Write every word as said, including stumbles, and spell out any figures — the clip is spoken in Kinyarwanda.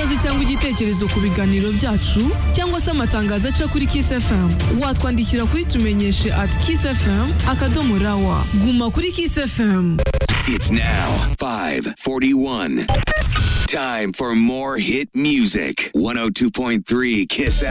ikibazo cyangwa igitekerezo ku biganiro byacu cyangwa se amatangazo aca kuri Kiss F M, watwandikira kuri tumenyeshe at kiss f m akadomo rawa. Guma kuri Kiss F M. It's now five forty-one. Time for more hit music. one oh two point three Kiss